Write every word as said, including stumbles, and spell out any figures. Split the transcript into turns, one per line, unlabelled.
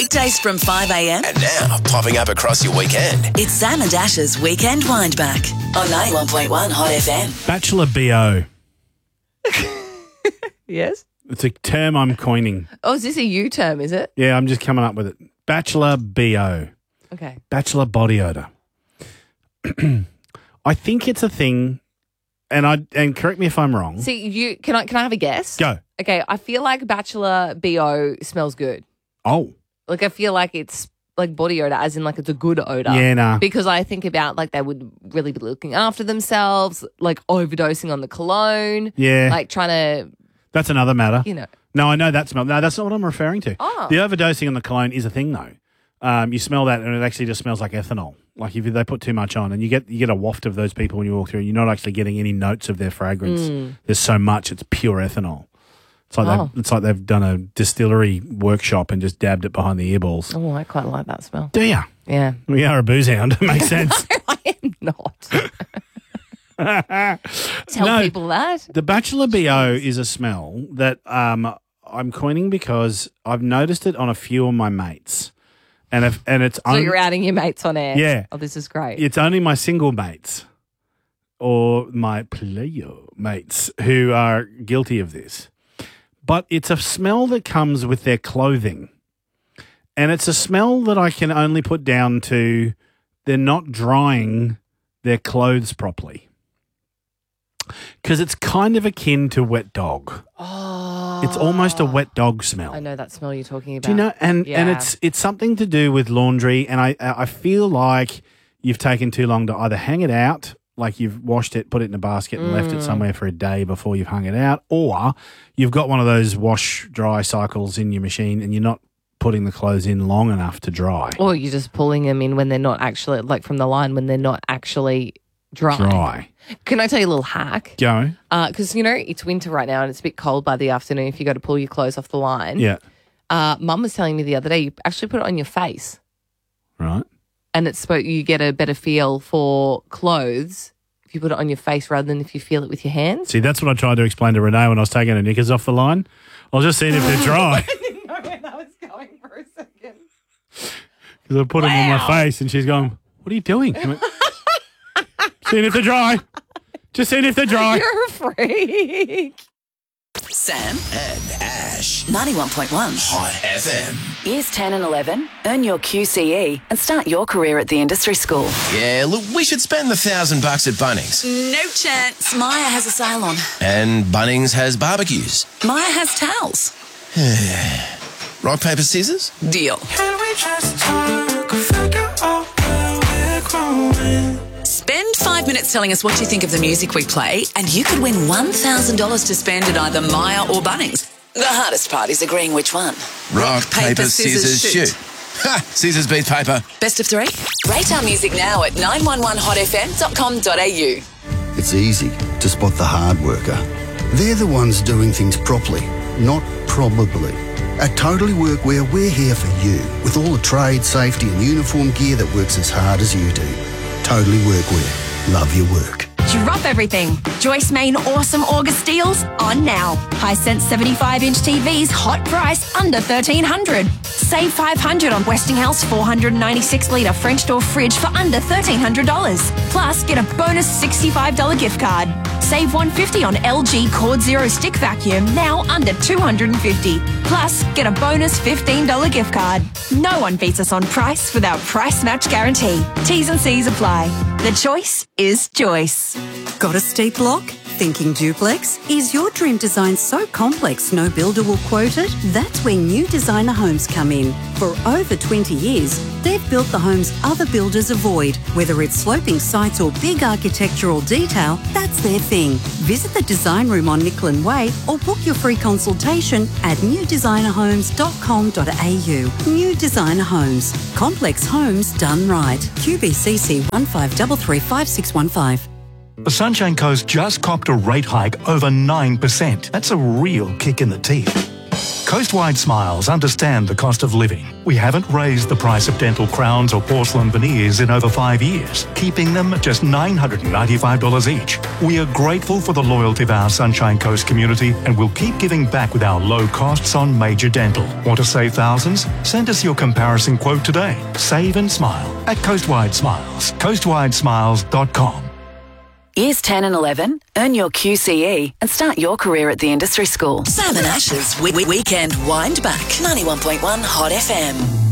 Weekdays from five a.m.
And now, popping up across your weekend.
It's Sam and Ash's Weekend Windback on ninety-one point one Hot F M.
Bachelor B O.
Yes?
It's a term I'm coining.
Oh, is this a U term, is it?
Yeah, I'm just coming up with it. Bachelor B O.
Okay.
Bachelor body odor. I think it's a thing, and I and correct me if I'm wrong.
See, you can I can I have a guess?
Go.
Okay, I feel like Bachelor B O smells good.
Oh.
Like I feel like it's like body odor, as in like it's a good odor.
Yeah, nah.
Because I think about like they would really be looking after themselves, like overdosing on the cologne.
Yeah.
Like trying to,
That's another matter.
you know.
No, I know that smell. No, that's not what I'm referring to.
Oh.
The overdosing on the cologne is a thing, though. Um, you smell that, and it actually just smells like ethanol. Like if they put too much on, and you get you get a waft of those people when you walk through, and you're not actually getting any notes of their fragrance.
Mm.
There's so much; it's pure ethanol. It's like
Oh.
they've, it's like they've done a distillery workshop and just dabbed it behind the earballs.
Oh, I quite like that smell.
Do ya?
Yeah.
We are a booze hound. It makes sense.
I am not. Tell
No.
people that.
The Bachelor B O is a smell that um, I'm coining because I've noticed it on a few of my mates, and if, and it's
So
on-
you're outing your mates on air.
Yeah.
Oh, this is great.
it's only my single mates or my player mates who are guilty of this. But it's a smell that comes with their clothing. And it's a smell that I can only put down to they're not drying their clothes properly. Because it's kind of akin to wet dog.
Oh.
It's almost a wet dog smell.
I know that smell you're talking about.
Do you know? And and
Yeah.
it's it's something to do with laundry. And I I feel like you've taken too long to either hang it out, like you've washed it, put it in a basket, and left it somewhere for a day before you've hung it out, or you've got one of those wash dry cycles in your machine, and you're not putting the clothes in long enough to dry.
Or you're just pulling them in when they're not actually, like from the line, when they're not actually dry.
Dry.
Can I tell you a little hack?
Go.
Because, you know, it's winter right now and it's a bit cold by the afternoon if you go to pull your clothes off the line.
Yeah.
Uh, Mum was telling me the other day, you actually put it on your face
Right.
and it's supposed you get a better feel for clothes if you put it on your face rather than if you feel it with your hands.
See, that's what I tried to explain to Renee when I was taking her knickers off the line. I was just seeing if they're dry.
didn't know where that was going for a second.
Because I put them on my
Wow.
face, and she's going, "What are you doing?" I went, seeing if they're dry. Just seeing if they're dry.
You're a freak.
Sam,
And Ash.
ninety-one point one.
Hot F M.
Years ten and eleven, earn your Q C E and start your career at the industry school.
Yeah, look, we should spend the thousand bucks at Bunnings.
No chance. Maya has a sale on.
And Bunnings has barbecues.
Maya has towels.
Rock, paper, scissors?
Deal.
Can we just talk, figure out where we're growing?
Spend five minutes telling us what you think of the music we play, and you could win one thousand dollars to spend at either Maya or Bunnings. The hardest part is agreeing which one.
Rock, paper, scissors, shoot. Ha! Scissors beat paper.
Best of three? Rate our music now at nine one one hot f m dot com dot a u.
It's easy to spot the hard worker. They're the ones doing things properly, not probably. At Totally Workwear, we're here for you with all the trade, safety and uniform gear that works as hard as you do. Totally Workwear. Love your work.
Drop everything. Joyce Main Awesome August deals on now. Hisense seventy-five inch T Vs, hot price under thirteen hundred dollars. Save five hundred dollars on Westinghouse four hundred ninety-six litre French door fridge for under thirteen hundred dollars. Plus, get a bonus sixty-five dollars gift card. Save one hundred fifty dollars on L G Cord Zero stick vacuum, now under two hundred fifty dollars. Plus, get a bonus fifteen dollars gift card. No one beats us on price without price match guarantee. T's and C's apply. The choice is Joyce.
Got a steep block? Thinking duplex? Is your dream design so complex no builder will quote it? That's where New Designer Homes come in. For over twenty years, they've built the homes other builders avoid. Whether it's sloping sites or big architectural detail, that's their thing. Visit the design room on Nicklin Way or book your free consultation at new designer homes dot com dot a u. New Designer Homes. Complex homes done right. Q B C C one five three three five six one five.
The Sunshine Coast just copped a rate hike over nine percent. That's a real kick in the teeth. Coastwide Smiles understand the cost of living. We haven't raised the price of dental crowns or porcelain veneers in over five years, keeping them at just nine hundred ninety-five dollars each. We are grateful for the loyalty of our Sunshine Coast community and will keep giving back with our low costs on major dental. Want to save thousands? Send us your comparison quote today. Save and smile at Coastwide Smiles. coastwide smiles dot com.
Years ten and eleven, earn your Q C E and start your career at the industry school. Sam and Ash's we- we- Weekend Wind Back, ninety-one point one Hot F M.